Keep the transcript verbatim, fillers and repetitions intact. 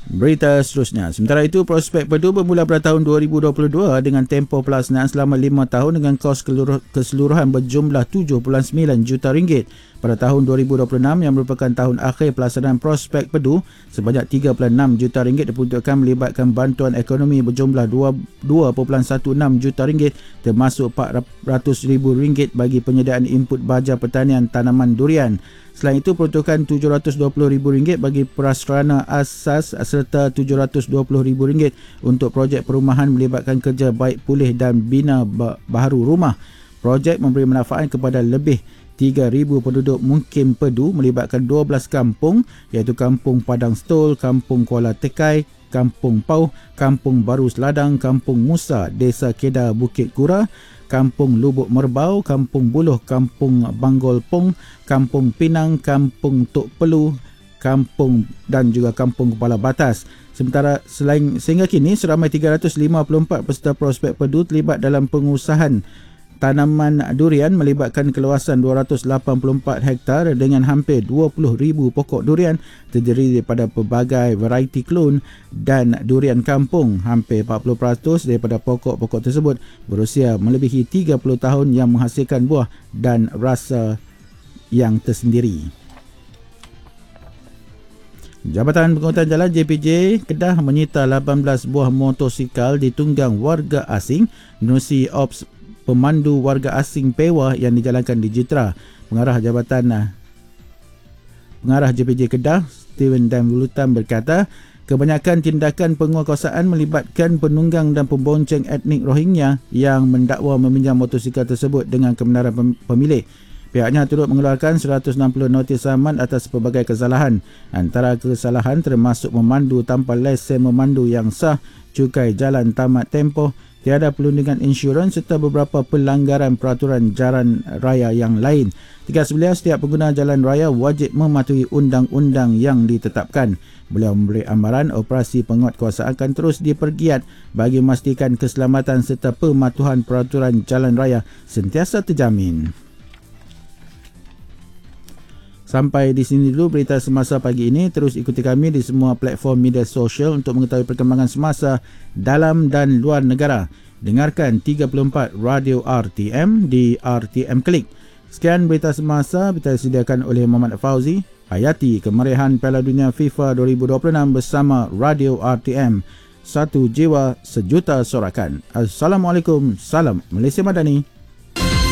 Berita seterusnya. Sementara itu, prospek Pedu bermula pada tahun dua ribu dua puluh dua dengan tempoh pelaksanaan selama lima tahun dengan kos keseluruhan berjumlah tujuh puluh sembilan juta ringgit. Pada tahun dua ribu dua puluh enam yang merupakan tahun akhir pelaksanaan prospek Pedu, sebanyak tiga puluh enam juta ringgit diperuntukkan melibatkan bantuan ekonomi berjumlah dua perpuluhan enam belas juta ringgit termasuk empat ratus ribu ringgit bagi penyediaan input baja pertanian tanaman durian. Selain itu, peruntukan tujuh ratus dua puluh ribu ringgit bagi prasarana asas serta tujuh ratus dua puluh ribu ringgit untuk projek perumahan melibatkan kerja baik pulih dan bina baharu rumah. Projek memberi manfaat kepada lebih tiga ribu penduduk mukim Pedu melibatkan dua belas kampung iaitu Kampung Padang Stol, Kampung Kuala Tekai, Kampung Pau, Kampung Baru Seladang, Kampung Musa, Desa Kedah Bukit Kura, Kampung Lubuk Merbau, Kampung Buluh, Kampung Banggol Pong, Kampung Pinang, Kampung Tok Pelu, Kampung dan juga Kampung Kepala Batas. Sementara selain sehingga kini seramai tiga ratus lima puluh empat peserta prospek Pedu terlibat dalam pengusahaan tanaman durian melibatkan keluasan dua ratus lapan puluh empat hektar dengan hampir dua puluh ribu pokok durian terdiri daripada pelbagai variety klon dan durian kampung. Hampir empat puluh peratus daripada pokok-pokok tersebut berusia melebihi tiga puluh tahun yang menghasilkan buah dan rasa yang tersendiri. Jabatan Pengangkutan Jalan J P J Kedah menyita lapan belas buah motosikal ditunggang warga asing menerusi Ops Pemandu Warga Asing Pewa yang dijalankan di Jitra. Pengarah Jabatan Pengarah J P J Kedah, Steven Dan Wulutan berkata, kebanyakan tindakan penguatkuasaan melibatkan penunggang dan pembonceng etnik Rohingya yang mendakwa meminjam motosikal tersebut dengan kebenaran pemilik. Pihaknya turut mengeluarkan seratus enam puluh notis saman atas pelbagai kesalahan. Antara kesalahan termasuk memandu tanpa lesen memandu yang sah, cukai jalan tamat tempoh, tiada perlindungan insurans serta beberapa pelanggaran peraturan jalan raya yang lain. Tegas beliau, setiap pengguna jalan raya wajib mematuhi undang-undang yang ditetapkan. Beliau memberi amaran operasi penguatkuasaan akan terus dipergiat bagi memastikan keselamatan serta pematuhan peraturan jalan raya sentiasa terjamin. Sampai di sini dulu berita semasa pagi ini. Terus ikuti kami di semua platform media sosial untuk mengetahui perkembangan semasa dalam dan luar negara. Dengarkan tiga puluh empat Radio R T M di R T M Klik. Sekian berita semasa, berita disediakan oleh Muhammad Fauzi. Hayati kemeriahan Piala Dunia FIFA dua ribu dua puluh enam bersama Radio R T M. Satu jiwa, sejuta sorakan. Assalamualaikum, salam Malaysia Madani.